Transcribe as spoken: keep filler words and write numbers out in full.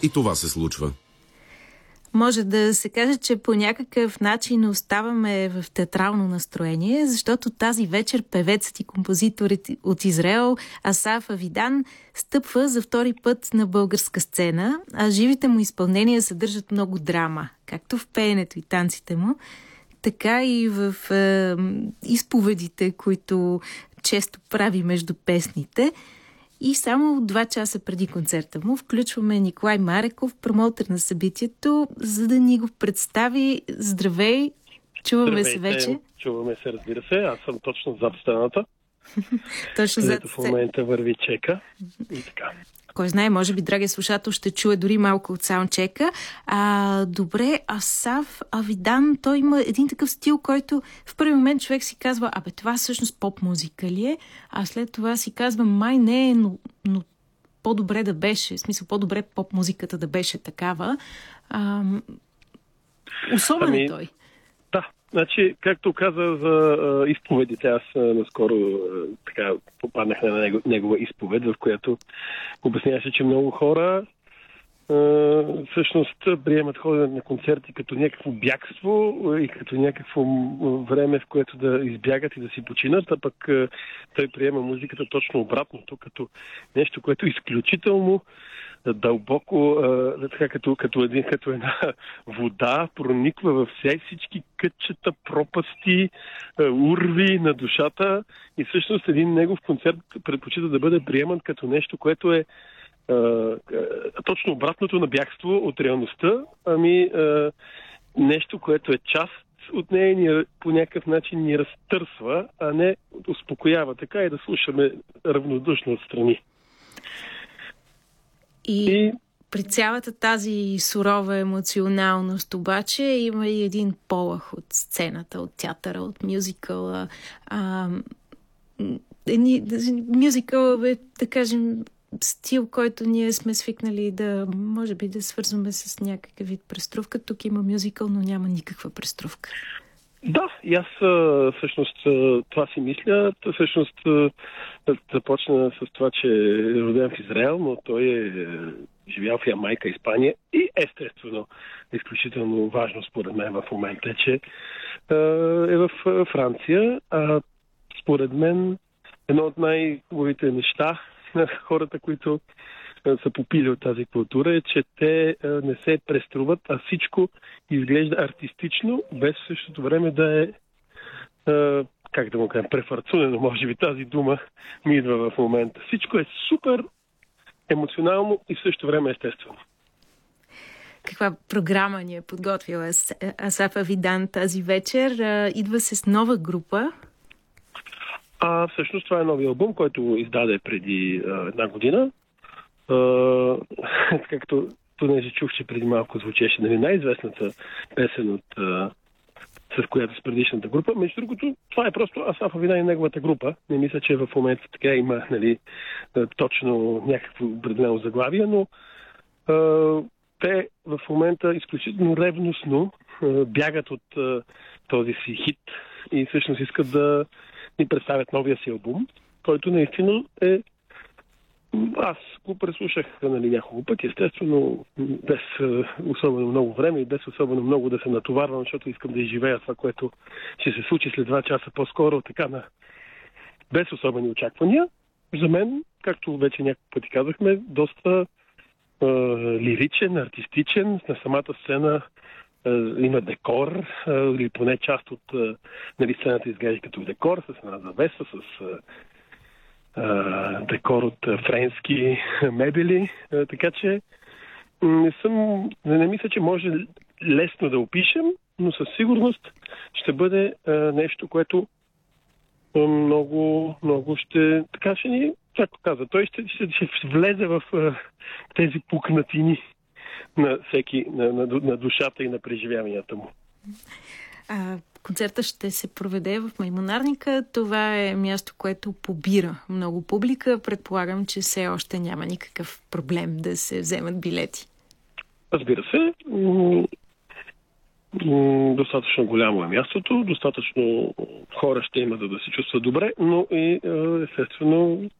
и това се случва. Може да се каже, че по някакъв начин оставаме в театрално настроение, защото тази вечер певецът и композиторът от Израел Асаф Авидан стъпва за втори път на българска сцена, а живите му изпълнения съдържат много драма, както в пеенето и танците му, така и в е, изповедите, които често прави между песните. И само два часа преди концерта му включваме Николай Мареков, промоутър на събитието, за да ни го представи. Здравей! Чуваме Здравейте, се вече. Чуваме се, разбира се. Аз съм точно зад сцената. Точно зад сцената. В момента върви чека. И така. Кой знае, може би, драги слушател, ще чуе дори малко от саундчека. А, добре, Асаф Авидан, той има един такъв стил, който в първи момент човек си казва, абе, това всъщност поп-музика ли е? А след това си казва, май не е, но, но по-добре да беше. В смисъл, по-добре поп-музиката да беше такава. А, особен ами, е той. Да, значи, както каза за а, изповедите, аз а, наскоро а, така попаднах на него, негова изповед, в която обясняваше, че много хора а, всъщност приемат ходене на концерти като някакво бягство и като някакво време, в което да избягат и да си починат, а пък а, той приема музиката точно обратното, като нещо, което е изключително дълбоко, а, така като, като, един, като една вода прониква във всички кътчета, пропасти, а, урви на душата и всъщност един негов концерт предпочита да бъде приеман като нещо, което е а, а, точно обратното на бягство от реалността, ами а, нещо, което е част от нея ни, по някакъв начин ни разтърсва, а не успокоява така и да слушаме равнодушно отстрани. И, и при цялата тази сурова емоционалност обаче има и един полъх от сцената, от театъра, от мюзикъла. А, мюзикъл е, да кажем, стил, който ние сме свикнали да, може би, да свързваме с някакъв вид преструвка. Тук има мюзикъл, но няма никаква преструвка. Да, и аз всъщност това си мисля. Всъщност започна с това, че е роден в Израел, но той е живял в Ямайка, Испания и естествено, изключително важно според мен в момента е, че е в Франция. А според мен едно от най-хубавите неща на хората, които са попили от тази култура, е, че те не се преструват, а всичко изглежда артистично, без в същото време да е, как да му кажем, префарцунено, може би тази дума ми идва в момента. Всичко е супер емоционално и в същото време естествено. Каква програма ни е подготвила Асаф Авидан тази вечер? Идва се с нова група. А всъщност това е нови албум, който издаде преди а, една година. Uh, както понеже чух, че преди малко звучеше, нали, най-известната песен от uh, с която с предишната група. Между другото, това е просто Асаф Авидан и неговата група. Не мисля, че в момента така има, нали, точно някакво определено заглавие, но uh, те в момента изключително ревностно uh, бягат от uh, този си хит и всъщност искат да ни представят новия си албум, който наистина е. Аз го преслушах, нали, няколко пъти, естествено, без особено много време и без особено много да се натоварвам, защото искам да изживея това, което ще се случи след два часа по-скоро, така на без особени очаквания. За мен, както вече няколко пъти казахме, доста е, лиричен, артистичен, на самата сцена е, има декор, е, или поне част от е, нали, сцената изглежда като декор, с една завеса, с е, декор от френски мебели, така че не съм, не мисля, че може лесно да опишем, но със сигурност ще бъде нещо, което много, много ще, така ще ни, както каза, той ще, ще, ще влезе в тези пукнатини на всеки, на, на, на душата и на преживяванията му. А, концертът ще се проведе в Маймунарника. Това е място, което побира много публика. Предполагам, че все още няма никакъв проблем да се вземат билети. Разбира се. Достатъчно голямо е мястото, достатъчно хора ще има, за да се чувстват добре, но и естествено